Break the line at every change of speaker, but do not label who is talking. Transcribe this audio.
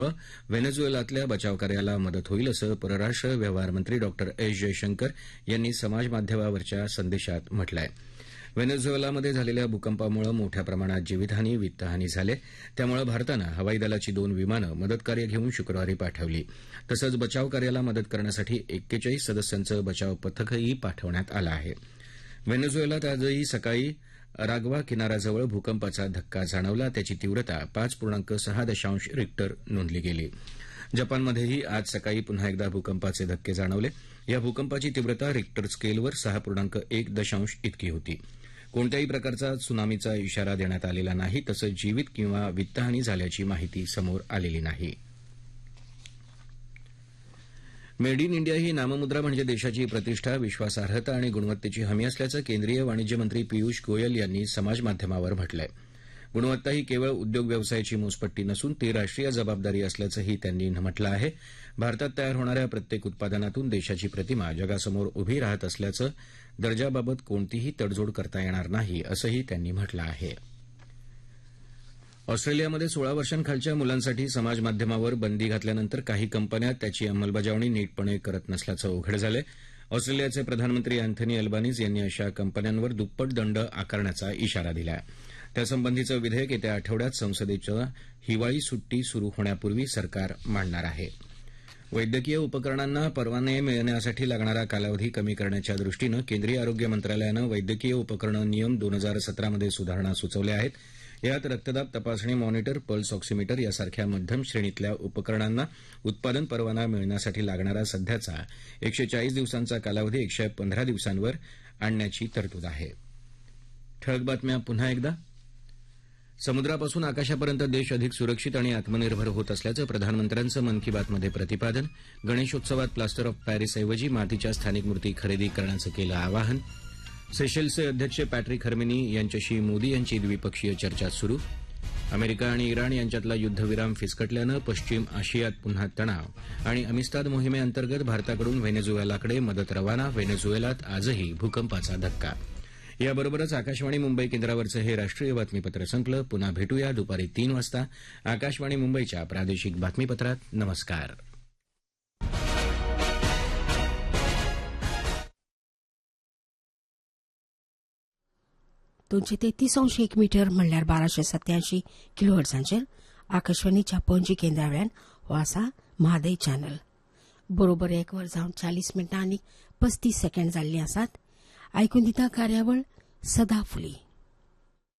व्हेनेझुएलातल्या बचावकार्याला मदत होईल असं परराष्ट्र व्यवहार मंत्री डॉ एस जयशंकर यांनी समाजमाध्यमावरच्या संदेशात म्हटलं आहे. व्हेनेझुएलामध्ये झालेल्या भूकंपामुळे मोठ्या प्रमाणात जीवितहानी वित्तहानी झाली, त्यामुळे भारतानं हवाई दलाची 2 विमानं मदतकार्य घेऊन शुक्रवारी पाठवली. तसंच बचावकार्याला मदत करण्यासाठी 41 सदस्यांचं बचाव पथकही पाठवण्यात आलं आहे. व्हेनेझुएलात आजही सकाळी अराग्वा किनाऱ्याजवळ भूकंपाचा धक्का जाणवला. त्याची तीव्रता 5.6 रिक्टर नोंदली गेली. जपानमध्येही आज सकाळी पुन्हा एकदा भूकंपाचे धक्के जाणवले. या भूकंपाची तीव्रता रिक्टर स्केलवर 6.1 इतकी होती. कोणत्याही प्रकारचा त्सुनामीचा इशारा देण्यात आलेला नाही, तसंच जीवित किंवा वित्तहानी झाल्याची माहिती समोर आलेली नाही. मेड इन इंडिया ही नाममुद्रा म्हणजे देशाची प्रतिष्ठा, विश्वासार्हता आणि गुणवत्तेची हमी असल्याचं केंद्रीय वाणिज्य मंत्री पियुष गोयल यांनी समाजमाध्यमावर म्हटलं आहे. गुणवत्ता ही केवळ उद्योग व्यवसायाची मोजपट्टी नसून ती राष्ट्रीय जबाबदारी असल्याचंही त्यांनी म्हटलं आहे. भारतात तयार होणाऱ्या प्रत्येक उत्पादनातून देशाची प्रतिमा जगासमोर उभी राहत असल्याचं, दर्जाबाबत कोणतीही तडजोड करता येणार नाही असंही त्यांनी म्हटलं आहे. ऑस्ट्रेलियामध्ये 16 वर्षांखालच्या मुलांसाठी समाजमाध्यमावर बंदी घातल्यानंतर काही कंपन्या त्याची अंमलबजावणी नीटपणे करत नसल्याचं उघड झालंय. ऑस्ट्रेलियाचे प्रधानमंत्री अँथनी अल्बानीज यांनी अशा कंपन्यांवर दुप्पट दंड आकारण्याचा इशारा दिला आहे. त्यासंबंधीचं विधेयक येत्या आठवड्यात संसदेच्या हिवाळी सुट्टी सुरू होण्यापूर्वी सरकार मांडणार आहे. वैद्यकीय उपकरणांना परवाने मिळण्यासाठी लागणारा कालावधी कमी करण्याच्या दृष्टीनं केंद्रीय आरोग्य मंत्रालयानं वैद्यकीय उपकरणं नियम 2017 मध्ये सुधारणा सुचवल्या आहेत. यात रक्तदाब तपासणी मॉनिटर, पल्स ऑक्सिमीटर यासारख्या मध्यम श्रेणीतल्या उपकरणांना उत्पादन परवाना मिळण्यासाठी लागणारा सध्याचा 140 दिवसांचा कालावधी 115 दिवसांवर आणण्याची तरतूद आहे. ठळक बातम्या पुन्हा एकदा. समुद्रापासून आकाशापर्यंत देश अधिक सुरक्षित आणि आत्मनिर्भर होत असल्याचं प्रधानमंत्र्यांचं मन की बातमध्ये प्रतिपादन. गणेशोत्सवात प्लास्टर ऑफ पॅरिसऐवजी मातीच्या स्थानिक मूर्ती खरेदी करण्याचं केलं आवाहन. सेशेल्सचे अध्यक्ष पॅट्रिक हर्मिनी यांच्याशी मोदी यांची द्विपक्षीय चर्चा सुरू. अमेरिका आणि इराण यांच्यातला युद्धविराम फिसकटल्यानं पश्चिम आशियात पुन्हा तणाव आणि अमिस्ताद मोहिमेअंतर्गत भारताकडून व्हेनेझुएलाकडे मदत रवाना. व्हेनेझुएलात आजही भूकंपाचा धक्का. याबरोबरच आकाशवाणी मुंबई केंद्रावरचं हे राष्ट्रीय बातमीपत्र संपलं. पुन्हा भेटूया दुपारी 3 वाजता आकाशवाणी मुंबईच्या प्रादेशिक बातमीपत्रात. नमस्कार.
233.1 मीटर म्हणल्यार 1287 किलोहर्ट्झांचेर आकाशवाणीच्या पणजी केंद्रावेल्यान हो आसा म्हादय चॅनल. बरोबर 1 वर जावन 40 मिनटां आनी 35 सेकंड जाल्लीं आसात. आयकून दिता कार्यावळ सदा फुली.